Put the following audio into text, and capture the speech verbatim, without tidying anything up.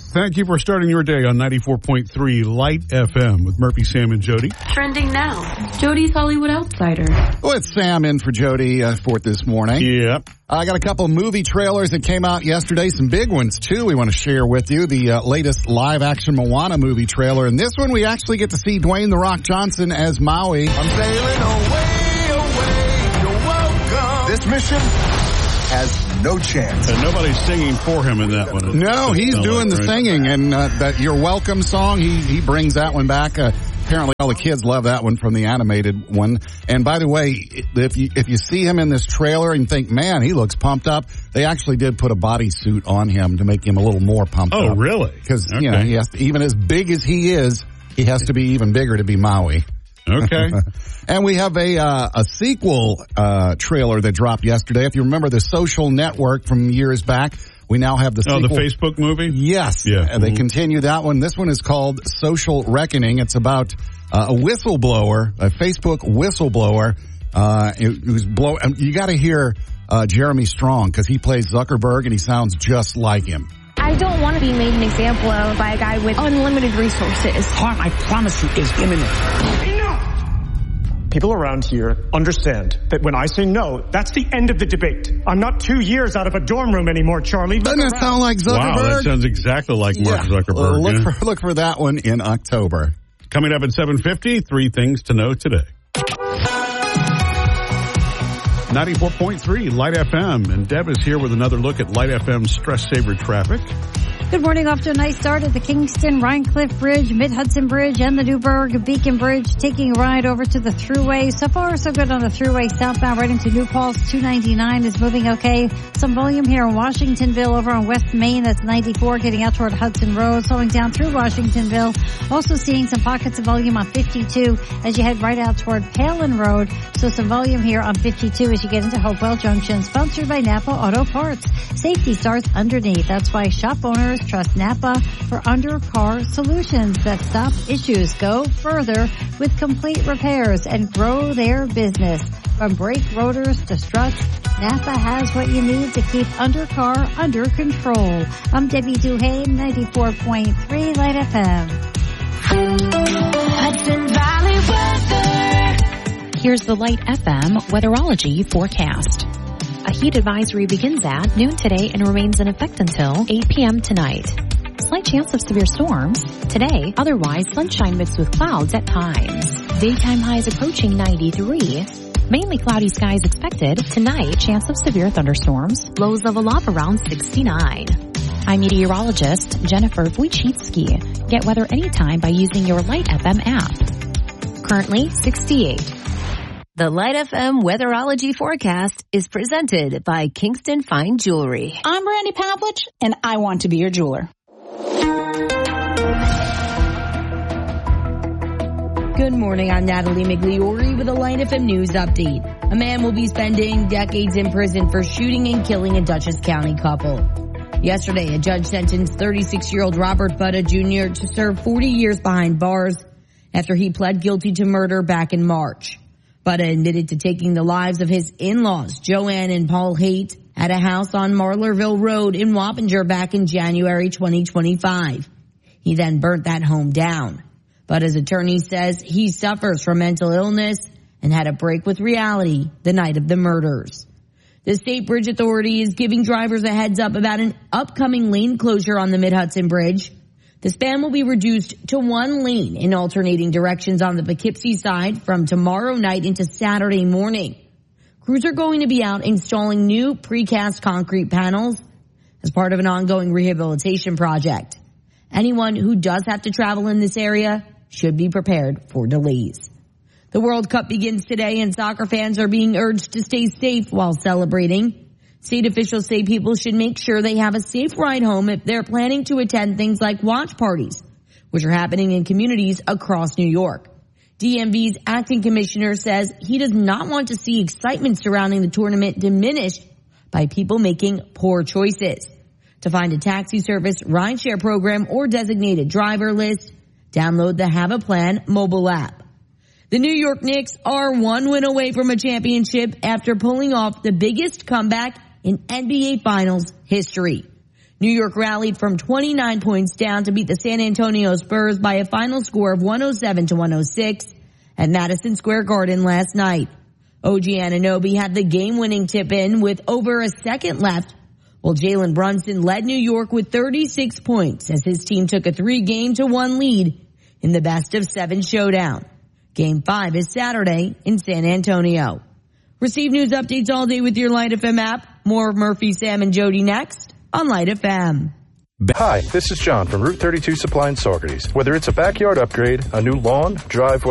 Thank you for starting your day on ninety-four point three Light F M with Murphy, Sam, and Jody. Trending now, Jody's Hollywood Outsider. Oh, it's Sam in for Jody uh, for it this morning. Yep. I got a couple of movie trailers that came out yesterday, some big ones, too, we want to share with you. The uh, latest live-action Moana movie trailer. And this one, we actually get to see Dwayne "The Rock" Johnson as Maui. I'm sailing away, away, you're welcome. This mission has no chance. And nobody's singing for him in that one. No, he's doing the singing, and uh, that "You're Welcome" song, he he brings that one back. Uh, apparently, all the kids love that one from the animated one. And by the way, if you if you see him in this trailer and think, man, he looks pumped up, they actually did put a bodysuit on him to make him a little more pumped oh, up. Oh, really? Because okay. you know, he has to, even as big as he is, he has to be even bigger to be Maui. Okay. And we have a uh, a sequel uh, trailer that dropped yesterday. If you remember The Social Network from years back, we now have the oh, sequel. the Facebook movie? Yes. Yeah. And mm-hmm. they continue that one. This one is called Social Reckoning. It's about uh, a whistleblower, a Facebook whistleblower, uh, who's blow. You got to hear uh, Jeremy Strong because he plays Zuckerberg and he sounds just like him. I don't want to be made an example of by a guy with unlimited resources. Harm, I promise you, is imminent. Enough! People around here understand that when I say no, that's the end of the debate. I'm not two years out of a dorm room anymore, Charlie. Look Doesn't around. that sound like Zuckerberg? Wow, that sounds exactly like Mark yeah. Zuckerberg. Uh, look, yeah. for, look for that one in October. Coming up at seven fifty, three things to know today. ninety-four point three Light F M, and Deb is here with another look at Light F M's stress saver traffic. Good morning. Off to a nice start at the Kingston Rhinecliff Bridge, Mid-Hudson Bridge, and the Newburgh Beacon Bridge, taking a ride over to the Thruway. So far, so good on the Thruway southbound right into New Paltz. two ninety-nine is moving okay. Some volume here in Washingtonville over on West Main. That's ninety-four getting out toward Hudson Road, slowing down through Washingtonville. Also seeing some pockets of volume on fifty-two as you head right out toward Palin Road. So some volume here on fifty-two as you get into Hopewell Junction. Sponsored by Napa Auto Parts. Safety starts underneath. That's why shop owners trust Napa for under-car solutions that stop issues. Go further with complete repairs and grow their business. From brake rotors to struts, Napa has what you need to keep undercar under control. I'm Debbie Duhane, ninety-four point three Light F M. Hudson Valley weather. Here's the Light F M weatherology forecast. A heat advisory begins at noon today and remains in effect until eight p.m. tonight. Slight chance of severe storms today, otherwise sunshine mixed with clouds at times. Daytime highs approaching ninety-three. Mainly cloudy skies expected. Tonight, chance of severe thunderstorms. Lows level off around sixty-nine. I'm meteorologist Jennifer Wojcicki. Get weather anytime by using your Light F M app. Currently sixty-eight. The Light F M weatherology forecast is presented by Kingston Fine Jewelry. I'm Brandy Pavlich, and I want to be your jeweler. Good morning, I'm Natalie Migliori with a Light F M News update. A man will be spending decades in prison for shooting and killing a Dutchess County couple. Yesterday, a judge sentenced thirty-six-year-old Robert Butta Junior to serve forty years behind bars after he pled guilty to murder back in March. Butta admitted to taking the lives of his in-laws, Joanne and Paul Haight, at a house on Marlerville Road in Wappinger back in January twenty twenty-five. He then burnt that home down. Butta's attorney says he suffers from mental illness and had a break with reality the night of the murders. The State Bridge Authority is giving drivers a heads up about an upcoming lane closure on the Mid-Hudson Bridge. The span will be reduced to one lane in alternating directions on the Poughkeepsie side from tomorrow night into Saturday morning. Crews are going to be out installing new precast concrete panels as part of an ongoing rehabilitation project. Anyone who does have to travel in this area should be prepared for delays. The World Cup begins today and soccer fans are being urged to stay safe while celebrating. State officials say people should make sure they have a safe ride home if they're planning to attend things like watch parties, which are happening in communities across New York. D M V's acting commissioner says he does not want to see excitement surrounding the tournament diminished by people making poor choices. To find a taxi service, rideshare program, or designated driver list, download the Have a Plan mobile app. The New York Knicks are one win away from a championship after pulling off the biggest comeback in N B A Finals history. New York rallied from twenty-nine points down to beat the San Antonio Spurs by a final score of one oh seven to one oh six at Madison Square Garden last night. O G Anunoby had the game-winning tip in with over a second left, while Jalen Brunson led New York with thirty-six points as his team took a three-game to one lead in the best of seven showdown. Game five is Saturday in San Antonio. Receive news updates all day with your Light F M app. More of Murphy, Sam, and Jody next on Light F M. Hi, this is John from Route thirty-two Supply in Saugerties. Whether it's a backyard upgrade, a new lawn, driveway,